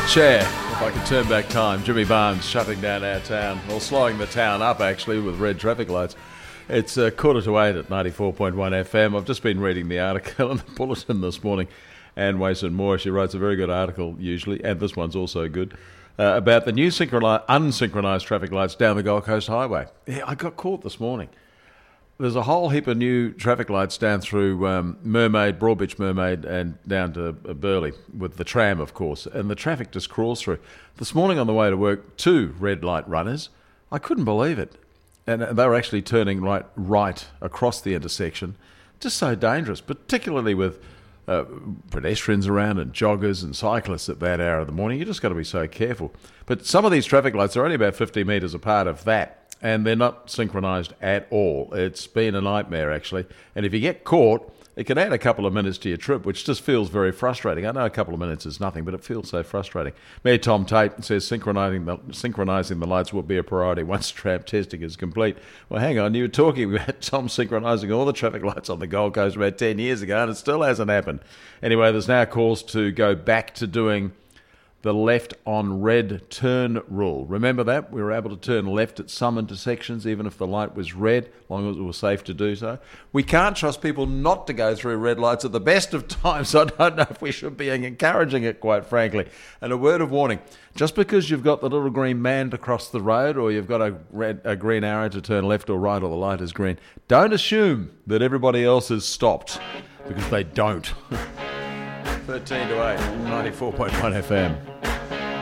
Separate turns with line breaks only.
Chair, if I could turn back time, Jimmy Barnes shutting down our town, or slowing the town up actually with red traffic lights. It's 7:45 at 94.1 FM. I've just been reading the article in the Bulletin this morning. Anne Wason Moore, she writes a very good article usually, and this one's also good, about the new unsynchronised traffic lights down the Gold Coast Highway. Yeah, I got caught this morning. There's a whole heap of new traffic lights down through Mermaid, Broadbeach Mermaid, and down to Burleigh, with the tram, of course, and the traffic just crawls through. This morning on the way to work, 2 red light runners. I couldn't believe it. And they were actually turning right across the intersection. Just so dangerous, particularly with pedestrians around and joggers and cyclists at that hour of the morning. You just got to be so careful. But some of these traffic lights are only about 50 metres apart of that, and they're not synchronised at all. It's been a nightmare, actually. And if you get caught, it can add a couple of minutes to your trip, which just feels very frustrating. I know a couple of minutes is nothing, but it feels so frustrating. Mayor Tom Tate says synchronising the lights will be a priority once tram testing is complete. Well, hang on, you were talking about Tom synchronising all the traffic lights on the Gold Coast about 10 years ago, and it still hasn't happened. Anyway, there's now calls to go back to doing the left on red turn rule. Remember that? We were able to turn left at some intersections, even if the light was red, as long as it was safe to do so. We can't trust people not to go through red lights at the best of times. I don't know if we should be encouraging it, quite frankly. And a word of warning, just because you've got the little green man to cross the road, or you've got a green arrow to turn left or right, or the light is green, don't assume that everybody else has stopped, because they don't. 13 to 8, 94.1 FM.